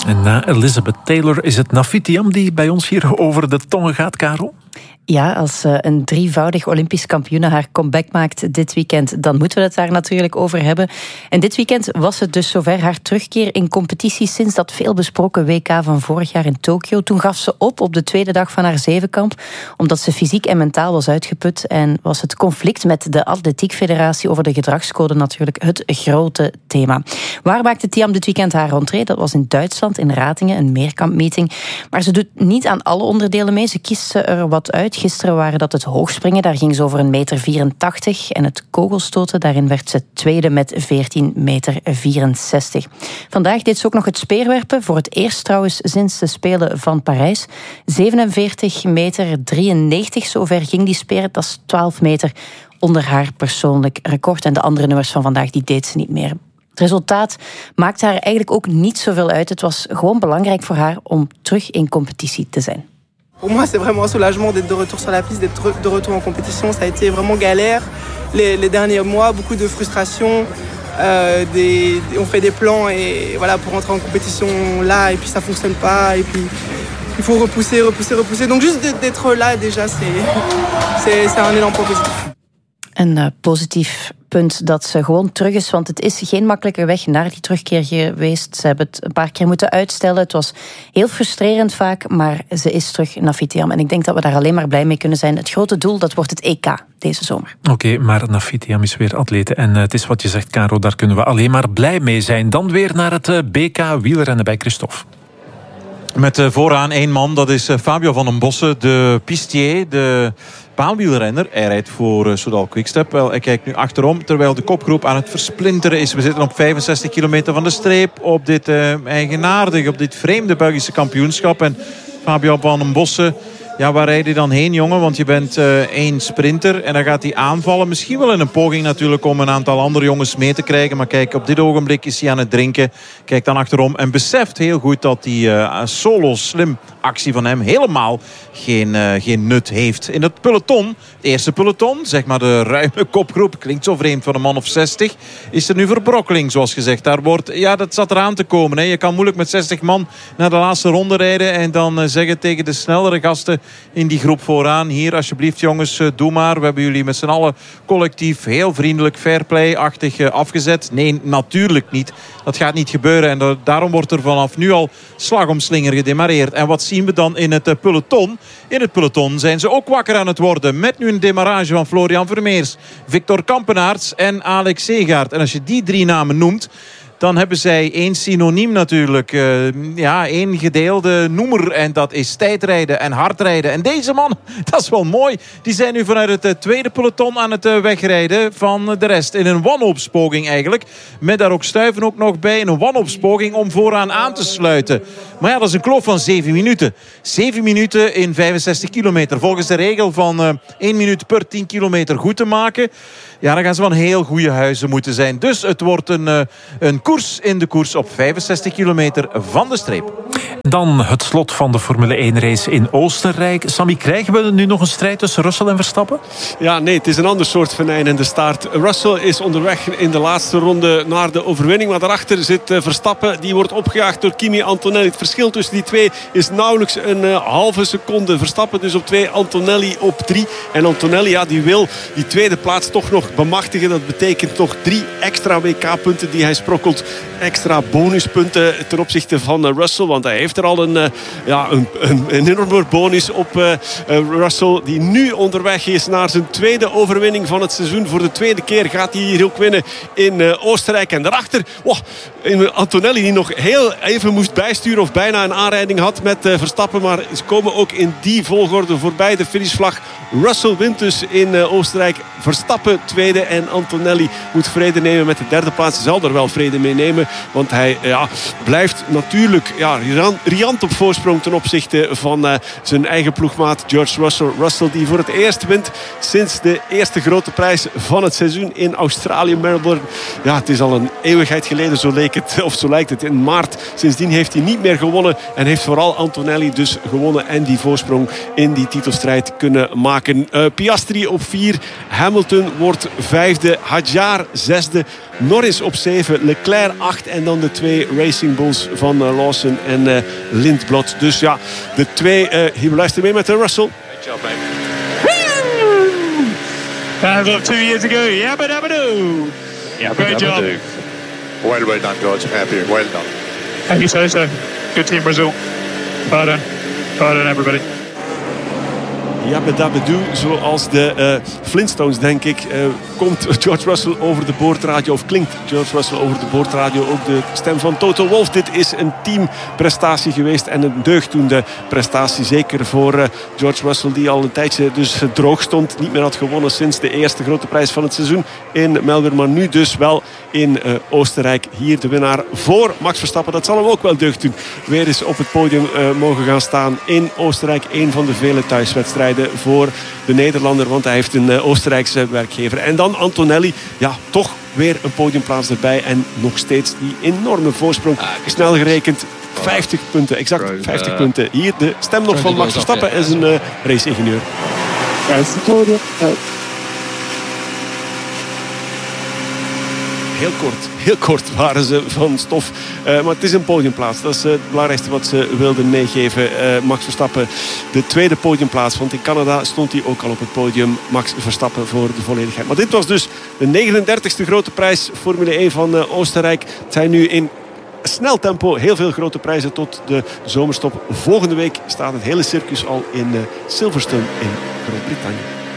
En na Elizabeth Taylor is het Nafitiam die bij ons hier over de tongen gaat, Karel? Ja, als een drievoudig Olympisch kampioene haar comeback maakt dit weekend, dan moeten we het daar natuurlijk over hebben. En dit weekend was het dus zover, haar terugkeer in competitie sinds dat veelbesproken WK van vorig jaar in Tokio. Toen gaf ze op de tweede dag van haar zevenkamp, omdat ze fysiek en mentaal was uitgeput. En was het conflict met de Atletiekfederatie over de gedragscode natuurlijk het grote thema. Waar maakte Thiam dit weekend haar rentree? Dat was in Duitsland, in Ratingen, een meerkampmeeting. Maar ze doet niet aan alle onderdelen mee. Ze kiest er wat uit. Gisteren waren dat het hoogspringen, daar ging ze over 1,84 meter. En het kogelstoten, daarin werd ze tweede met 14,64 meter. Vandaag deed ze ook nog het speerwerpen, voor het eerst trouwens sinds de Spelen van Parijs. 47,93 meter, zover ging die speer. Dat is 12 meter onder haar persoonlijk record. En de andere nummers van vandaag, die deed ze niet meer. Het resultaat maakte haar eigenlijk ook niet zoveel uit. Het was gewoon belangrijk voor haar om terug in competitie te zijn. Pour moi, c'est vraiment un soulagement d'être de retour sur la piste, d'être de retour en compétition. Ça a été vraiment galère les derniers mois, beaucoup de frustration. On fait des plans et voilà, pour rentrer en compétition là, et puis ça fonctionne pas, et puis il faut repousser. Donc juste d'être là déjà, c'est un élan positif. Een positief punt dat ze gewoon terug is, want het is geen makkelijke weg naar die terugkeer geweest. Ze hebben het een paar keer moeten uitstellen. Het was heel frustrerend vaak, maar ze is terug in Nafitiam. En ik denk dat we daar alleen maar blij mee kunnen zijn. Het grote doel, dat wordt het EK deze zomer. Oké, maar Nafitiam is weer atlete. En het is wat je zegt, Caro, daar kunnen we alleen maar blij mee zijn. Dan weer naar het BK wielrennen bij Christophe. Met vooraan één man, dat is Fabio van den Bossen, de pistier, de paalwielrenner. Hij rijdt voor Soudal Quickstep. Wel, hij kijkt nu achterom, terwijl de kopgroep aan het versplinteren is. We zitten op 65 kilometer van de streep, op dit eigenaardige, op dit vreemde Belgische kampioenschap. En Fabio van den Bossen, ja, waar rijd je dan heen, jongen? Want je bent één sprinter en dan gaat hij aanvallen. Misschien wel in een poging natuurlijk om een aantal andere jongens mee te krijgen. Maar kijk, op dit ogenblik is hij aan het drinken. Kijkt dan achterom en beseft heel goed dat die solo slim actie van hem helemaal geen nut heeft. In het peloton, het eerste peloton, zeg maar de ruime kopgroep, klinkt zo vreemd van een man of 60, is er nu verbrokkeling, zoals gezegd. Daar wordt, ja, dat zat eraan te komen. Hè. Je kan moeilijk met 60 man naar de laatste ronde rijden en dan zeggen tegen de snellere gasten in die groep vooraan: hier, alsjeblieft jongens, doe maar. We hebben jullie met z'n allen collectief heel vriendelijk, fairplay-achtig afgezet. Nee, natuurlijk niet. Dat gaat niet gebeuren. En daarom wordt er vanaf nu al slag om slinger gedemareerd. En wat zien we dan in het peloton? In het peloton zijn ze ook wakker aan het worden. Met nu een demarrage van Florian Vermeers, Victor Kampenaerts en Alex Segaert. En als je die drie namen noemt, dan hebben zij één synoniem natuurlijk. Één gedeelde noemer. En dat is tijdrijden en hardrijden. En deze man, dat is wel mooi. Die zijn nu vanuit het tweede peloton aan het wegrijden van de rest. In een wanhoopspoging eigenlijk. Met daar ook Stuyven ook nog bij. In een wanhoopspoging om vooraan aan te sluiten. Maar ja, dat is een kloof van 7 minuten. 7 minuten in 65 kilometer. Volgens de regel van 1 minuut per 10 kilometer goed te maken. Ja, dan gaan ze van heel goede huizen moeten zijn. Dus het wordt een koers in de koers op 65 kilometer van de streep. Dan het slot van de Formule 1 race in Oostenrijk. Sammy, krijgen we nu nog een strijd tussen Russell en Verstappen? Ja, nee, het is een ander soort venijn in de start. Russell is onderweg in de laatste ronde naar de overwinning. Maar daarachter zit Verstappen. Die wordt opgejaagd door Kimi Antonelli. Het verschil tussen die twee is nauwelijks een halve seconde. Verstappen dus op 2, Antonelli op 3. En Antonelli, ja, die wil die tweede plaats toch nog bemachtigen. Dat betekent nog 3 extra WK-punten die hij sprokkelt. Extra bonuspunten ten opzichte van Russell. Want hij heeft er al een enorme bonus op Russell. Die nu onderweg is naar zijn tweede overwinning van het seizoen. Voor de tweede keer gaat hij hier ook winnen in Oostenrijk. En daarachter Antonelli, die nog heel even moest bijsturen of bijna een aanrijding had met Verstappen. Maar ze komen ook in die volgorde voorbij de finishvlag. Russell wint dus in Oostenrijk. Verstappen tweede en Antonelli moet vrede nemen met de derde plaats. Zal er wel vrede mee nemen, want hij blijft natuurlijk riant op voorsprong ten opzichte van zijn eigen ploegmaat George Russell. Russell die voor het eerst wint sinds de eerste grote prijs van het seizoen in Australië, Melbourne. Ja, het is al een eeuwigheid geleden, zo lijkt het, in maart. Sindsdien heeft hij niet meer gewonnen en heeft vooral Antonelli dus gewonnen en die voorsprong in die titelstrijd kunnen maken. Piastri op 4, Hamilton wordt 5e, Hadjar 6e, Norris op 7, Leclerc 8 en dan de 2 Racing Bulls van Lawson en Lindblad. Dus ja, de 2, hier luister mee met Russell. Great job, mate. Look, 2 years ago, yabba-dabba-doo. Great job. Well done, George. Happy. Well done. Thank you, so. Good team, Brazil. Well done. Well done, everybody. Yabba-dabba-doo, zoals de Flintstones, denk ik, komt George Russell over de boordradio, of klinkt George Russell over de boordradio ook de stem van Toto Wolff. Dit is een teamprestatie geweest en een deugdoende prestatie, zeker voor George Russell, die al een tijdje dus droog stond, niet meer had gewonnen sinds de eerste grote prijs van het seizoen in Melbourne, maar nu dus wel in Oostenrijk. Hier de winnaar voor Max Verstappen. Dat zal hem ook wel deugd doen. Weer eens op het podium mogen gaan staan in Oostenrijk. Een van de vele thuiswedstrijden voor de Nederlander, want hij heeft een Oostenrijkse werkgever. En dan Antonelli, ja, toch weer een podiumplaats erbij en nog steeds die enorme voorsprong. Snel gerekend 50 punten, exact 50 punten. Hier de stem nog van Max Verstappen en zijn race-ingenieur. Heel kort waren ze van stof. Maar het is een podiumplaats. Dat is het belangrijkste wat ze wilden meegeven. Max Verstappen, de tweede podiumplaats. Want in Canada stond hij ook al op het podium. Max Verstappen voor de volledigheid. Maar dit was dus de 39e grote prijs Formule 1 van Oostenrijk. Het zijn nu in snel tempo heel veel grote prijzen tot de zomerstop. Volgende week staat het hele circus al in Silverstone in Groot-Brittannië.